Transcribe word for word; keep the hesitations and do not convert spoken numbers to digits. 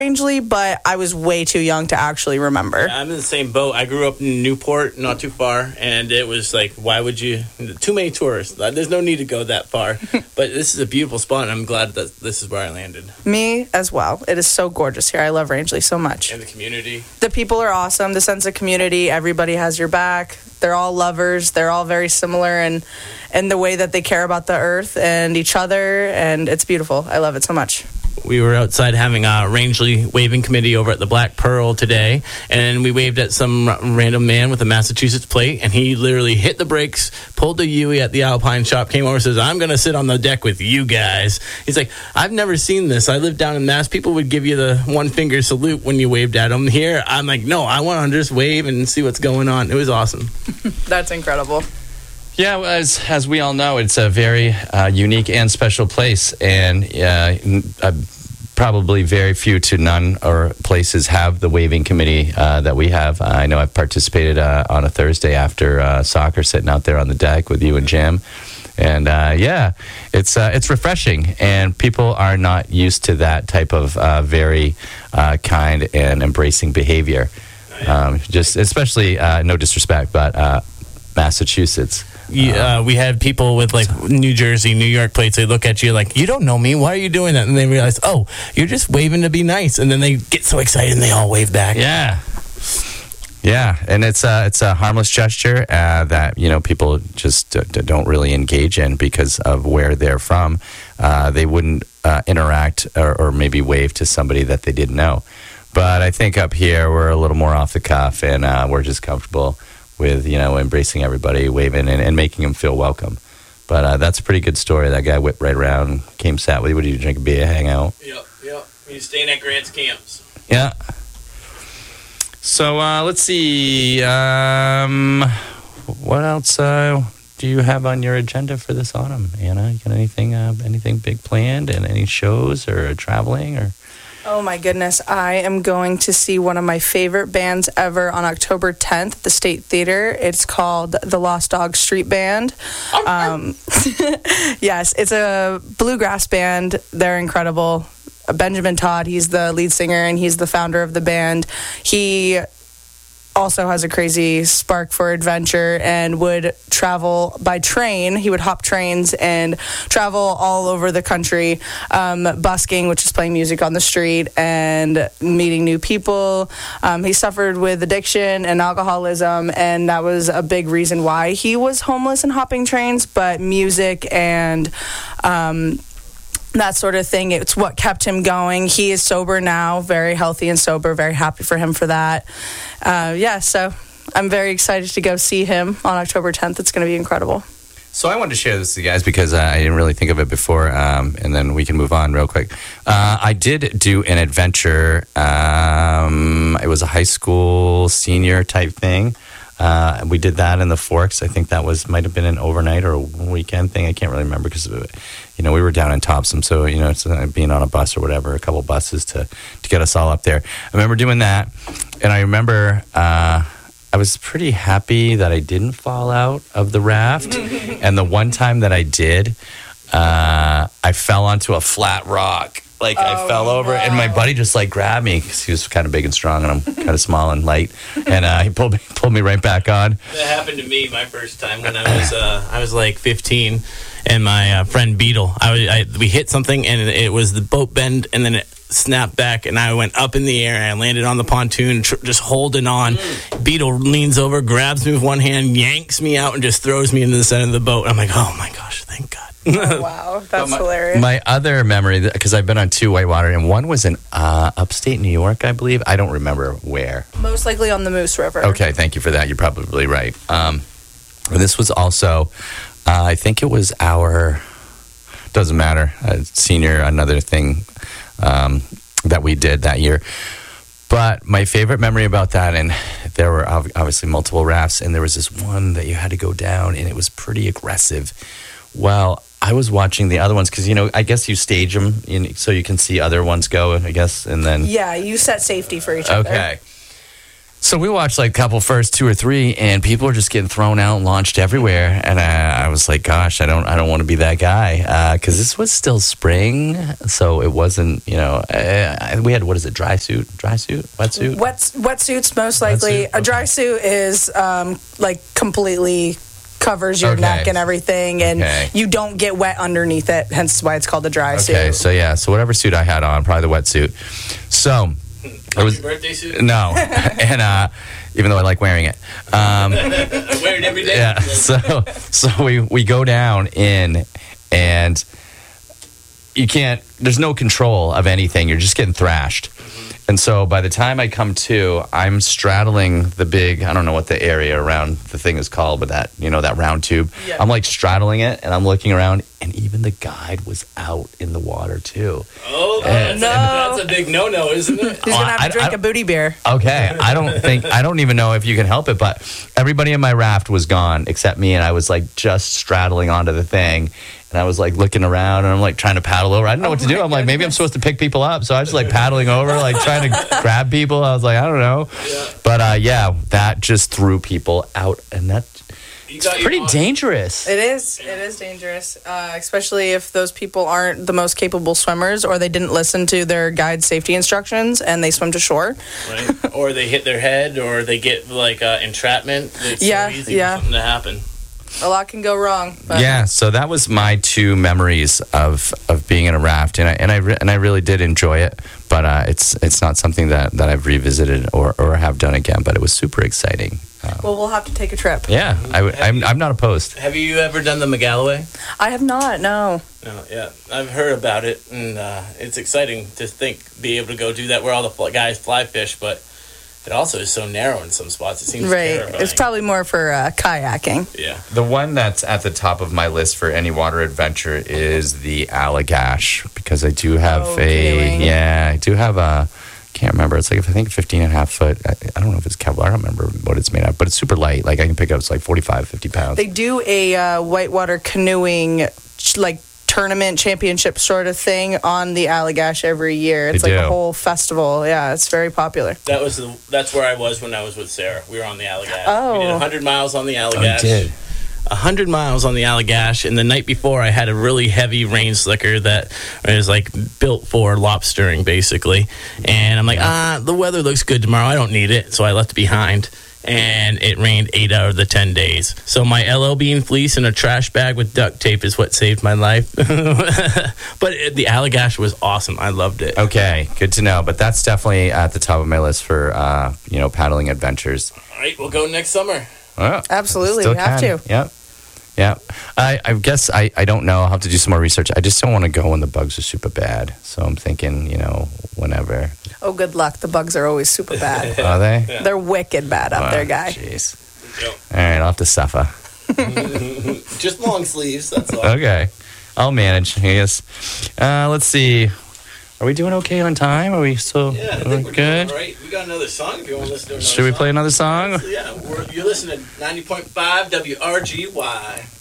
strangely, but I was way too young to actually remember. Yeah, I'm in the same boat. I grew up in Newport, not too far, and it was like, why would you? Too many tourists. There's no need to go that far. But this is a beautiful spot, and I'm glad that this is where I landed. Me as well. It is so gorgeous here. I love Rangeley so much. And the community. The people are awesome. The sense of community. Everybody has your back. They're all lovers. They're all very similar in, in the way that they care about the earth and each other, and it's beautiful. I love it so much. We were outside having a Rangeley waving committee over at the Black Pearl today, and we waved at some random man with a Massachusetts plate, and he literally hit the brakes, pulled the Yui at the Alpine shop, came over and says, I'm going to sit on the deck with you guys. He's like, I've never seen this. I live down in Mass. People would give you the one-finger salute when you waved at them. Here, I'm like, no, I want to just wave and see what's going on. It was awesome. That's incredible. Yeah, as as we all know, it's a very uh, unique and special place, and uh, uh, probably very few to none or places have the waving committee uh, that we have. Uh, I know I've participated uh, on a Thursday after uh, soccer, sitting out there on the deck with you and Jim, and uh, yeah, it's uh, it's refreshing, and people are not used to that type of uh, very uh, kind and embracing behavior. Um, just especially, uh, no disrespect, but uh, Massachusetts. You, uh, we had people with like New Jersey, New York plates. They look at you like, you don't know me. Why are you doing that? And they realize, oh, you're just waving to be nice. And then they get so excited and they all wave back. Yeah. Yeah, and it's a, it's a harmless gesture uh, that, you know, people just d- d- don't really engage in because of where they're from. Uh, they wouldn't uh, interact or, or maybe wave to somebody that they didn't know. But I think up here we're a little more off the cuff, and uh, we're just comfortable with, you know, embracing everybody, waving, and, and making them feel welcome. But uh, that's a pretty good story. That guy whipped right around, came, sat with you. What did you drink a beer, hang out? Yep, yep. He's staying at Grant's camps. Yeah. So uh, let's see. Um, what else uh, do you have on your agenda for this autumn, Anna? You got anything, uh, anything big planned, and any shows or traveling or? Oh my goodness, I am going to see one of my favorite bands ever on October tenth at the State Theater. It's called the Lost Dog Street Band. Um, yes, it's a bluegrass band. They're incredible. Benjamin Todd, he's the lead singer and he's the founder of the band. He also has a crazy spark for adventure and would travel by train. He would hop trains and travel all over the country, um, busking, which is playing music on the street and meeting new people. Um, he suffered with addiction and alcoholism, and that was a big reason why he was homeless and hopping trains, but music and um, that sort of thing, it's what kept him going. He is sober now, very healthy and sober, very happy for him for that. Uh, yeah, so I'm very excited to go see him on October tenth. It's going to be incredible. So I wanted to share this with you guys because uh, I didn't really think of it before, um, and then we can move on real quick. Uh, I did do an adventure. Um, it was a high school senior type thing. Uh, we did that in the Forks. I think that was might have been an overnight or a weekend thing. I can't really remember because, you know, we were down in Topsom, so, you know, it's uh, being on a bus or whatever, a couple buses to, to get us all up there. I remember doing that, and I remember uh, I was pretty happy that I didn't fall out of the raft, and the one time that I did, uh, I fell onto a flat rock. Like, oh, I fell over, no. and my buddy just, like, grabbed me because he was kind of big and strong, and I'm kind of small and light. And uh, he pulled me pulled me right back on. That happened to me my first time when I was uh, I was like fifteen, and my uh, friend Beetle, I, was, I we hit something, and it was the boat bend, and then it snapped back, and I went up in the air, and I landed on the pontoon, tr- just holding on. Mm. Beetle leans over, grabs me with one hand, yanks me out, and just throws me into the center of the boat. I'm like, oh, my gosh, thank God. Oh, wow, that's my, hilarious. My other memory, because I've been on two whitewater, and one was in uh, upstate New York, I believe. I don't remember where. Most likely on the Moose River. Okay, thank you for that. You're probably right. Um, this was also, uh, I think it was our, doesn't matter, uh, senior, another thing um, that we did that year. But my favorite memory about that, and there were obviously multiple rafts, and there was this one that you had to go down, and it was pretty aggressive. Well, I was watching the other ones because, you know, I guess you stage them in, so you can see other ones go, I guess, and then... Yeah, you set safety for each other. Okay. So we watched like a couple first two or three, and people were just getting thrown out and launched everywhere. And I, I was like, gosh, I don't, I don't want to be that guy because uh, this was still spring, so it wasn't, you know, uh, we had what is it, dry suit, dry suit, wetsuit, Wet wetsuits most likely. Wetsuit? A dry suit is um, like completely covers your Okay. neck and everything, and Okay. you don't get wet underneath it. Hence why it's called a dry Okay, suit. so yeah, so whatever suit I had on, probably the wetsuit. So it was Your birthday suit? no, and uh, even though I like wearing it. Um, Wear it every day. Yeah. So so we we go down in and you can't. There's no control of anything. You're just getting thrashed. And so by the time I come to, I'm straddling the big. I don't know what the area around the thing is called, but that you know that round tube. Yeah. I'm like straddling it, and I'm looking around, and even the guide was out in the water too. Oh, And- that's, No. a, that's a big no-no, isn't it? He's gonna have I- to drink I- a booty beer. Okay, I don't think I don't even know if you can help it, but everybody in my raft was gone except me, and I was like just straddling onto the thing, and I was like looking around, and I'm like trying to paddle over. I didn't know Oh what to do. my I'm like, maybe I'm supposed to pick people up, so I was just like paddling over, like trying to grab people. I was like, I don't know, Yeah. but uh, yeah, that just threw people out, and that You it's got your pretty on- dangerous. It is. It is dangerous, uh, especially if those people aren't the most capable swimmers, or they didn't listen to their guide safety instructions and they swim to shore. Right? Or they hit their head, or they get like uh, entrapment. It's Yeah, so easy yeah. for something to happen. A lot can go wrong. But Yeah, so that was my two memories of, of being in a raft, and I and I re- and I really did enjoy it. But uh, it's it's not something that, that I've revisited or, or have done again. But it was super exciting. Um, Well, we'll have to take a trip. yeah, I w- I'm I'm not opposed. Have you ever done the McGalloway? I have not. No. No, yeah, I've heard about it, and uh, it's exciting to think be able to go do that where all the fl- guys fly fish, but it also is so narrow in some spots. It seems Right. terrifying. It's probably more for uh, kayaking. yeah. The one that's at the top of my list for any water adventure is the Allagash, because I do have Oh, a canoeing. yeah, I do have a can't remember. It's like I think fifteen and a half foot. I, I don't know if it's Kevlar. I don't remember what it's made of, but it's super light. Like I can pick up. It's like forty-five, fifty pounds. They do a uh, whitewater canoeing like tournament championship sort of thing on the Allagash every year. It's They like do. a whole festival. Yeah, it's very popular. That was the, that's where I was when I was with Sarah. We were on the Allagash. Oh. We did one hundred miles on the Oh, you Allagash. did. one hundred miles on the Allagash, and the night before I had a really heavy rain slicker that was like built for lobstering basically, and I'm like, ah, the weather looks good tomorrow, I don't need it, so I left it behind, and it rained eight out of the ten days. So my L L Bean fleece and a trash bag with duct tape is what saved my life. But it, the Allagash was awesome. I loved it. Okay, good to know. But that's definitely at the top of my list for uh, you know paddling adventures. All right, we'll go next summer. Oh, Absolutely, still we have can. to. Yep. Yeah, I, I guess I, I don't know. I'll have to do some more research. I just don't want to go when the bugs are super bad. So I'm thinking, you know, whenever. Oh, good luck. The bugs are always super bad. Are they? Yeah. They're wicked bad up Wow, there, guy. Jeez. Yep. All right, I'll have to suffer. Just long sleeves, that's all. Okay, I'll manage. I guess. Uh, let's see. Are we doing okay on time? Are we still Yeah, I are we think we're good? good. Right, we got another song if you want to listen to another Should we song. play another song? Yeah, we're, you're listening to ninety point five W R G Y.